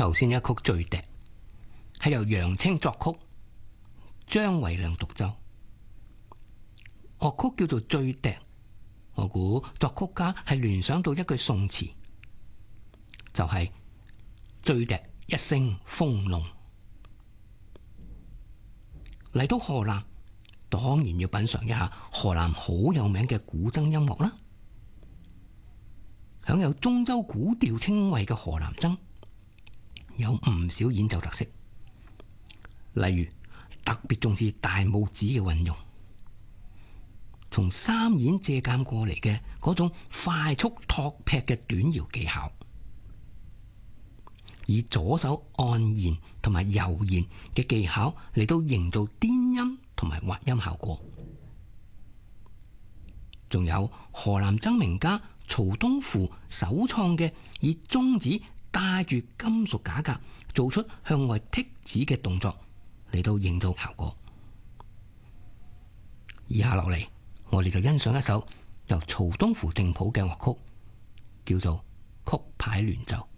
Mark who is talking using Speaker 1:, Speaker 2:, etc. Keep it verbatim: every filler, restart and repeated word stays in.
Speaker 1: 頭先一曲醉笛係由楊清作曲，張維良獨奏。樂曲叫做醉笛，我估作曲家係聯想到一句宋詞，就係、是、醉笛一聲風濃。嚟到河南，當然要品嘗一下河南好有名嘅古箏音樂啦。享有中州古調稱謂嘅河南箏，有唔少演奏特色，例如特別重視大拇指嘅運用，從三弦借鑒過嚟嘅嗰種快速托劈嘅短搖技巧，以左手按弦同埋右弦嘅技巧嚟到營造顛音同埋滑音效果。仲有河南箏名家曹東扶首創嘅以中指帶住金屬架架做出向外剔指嘅動作嚟到營造效果。以下落嚟，我哋就欣賞一首由曹東扶定譜嘅樂曲，叫做《曲牌聯奏》。